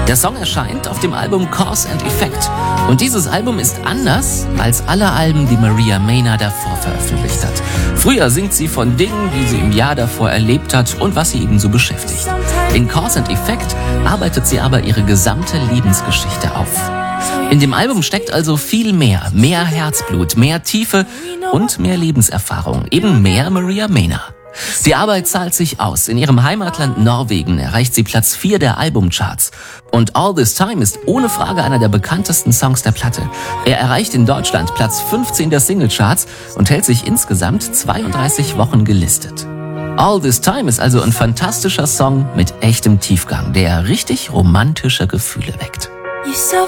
Der Song erscheint auf dem Album Cause and Effect. Und dieses Album ist anders als alle Alben, die Maria Maynard davor veröffentlicht hat. Früher singt sie von Dingen, die sie im Jahr davor erlebt hat und was sie eben so beschäftigt. In Cause and Effect arbeitet sie aber ihre gesamte Lebensgeschichte auf. In dem Album steckt also viel mehr. Mehr Herzblut, mehr Tiefe und mehr Lebenserfahrung. Eben mehr Maria Maynard. Die Arbeit zahlt sich aus. In ihrem Heimatland Norwegen erreicht sie Platz 4 der Albumcharts. Und All This Time ist ohne Frage einer der bekanntesten Songs der Platte. Er erreicht in Deutschland Platz 15 der Singlecharts und hält sich insgesamt 32 Wochen gelistet. All This Time ist also ein fantastischer Song mit echtem Tiefgang, der richtig romantische Gefühle weckt. You're so